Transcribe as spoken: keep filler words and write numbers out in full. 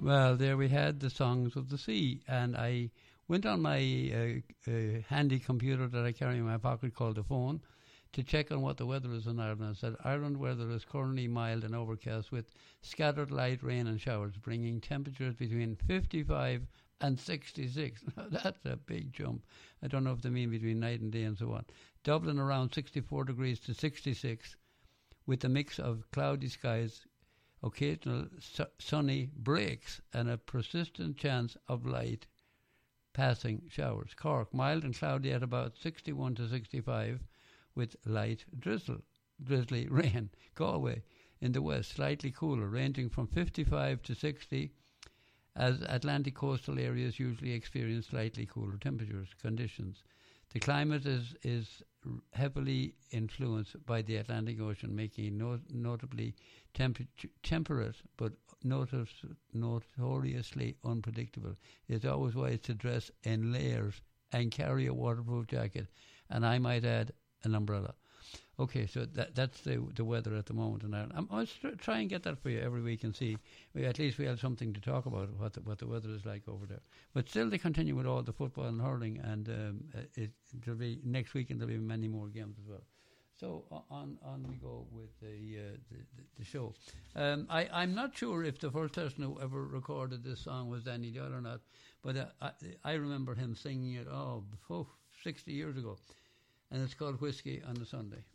Well, there we had the Songs of the Sea, and I went on my uh, uh, handy computer that I carry in my pocket called the phone to check on what the weather is in Ireland. I said Ireland weather is currently mild and overcast with scattered light rain and showers, bringing temperatures between fifty-five and sixty-six. Now, that's a big jump. I don't know if they mean between night and day and so on. Dublin around sixty-four degrees to sixty-six with a mix of cloudy skies, occasional su- sunny breaks and a persistent chance of light passing showers. Cork, mild and cloudy at about sixty-one to sixty-five with light drizzle, drizzly rain. Galway, in the west, slightly cooler, ranging from fifty-five to sixty, as Atlantic coastal areas usually experience slightly cooler temperatures conditions. The climate is, is heavily influenced by the Atlantic Ocean, making it no, notably temp- temperate but notice, notoriously unpredictable. It's always wise to dress in layers and carry a waterproof jacket, and I might add an umbrella. Okay, so that that's the the weather at the moment in Ireland. I'm, I'll try and get that for you every week and see. We, at least we have something to talk about, what the, what the weather is like over there. But still, they continue with all the football and hurling, and um, it, it'll be next week, and there'll be many more games as well. So on on we go with the uh, the, the show. Um, I I'm not sure if the first person who ever recorded this song was Danny Doyle or not, but uh, I I remember him singing it oh, oh sixty years ago. And it's called Whiskey on a Sunday.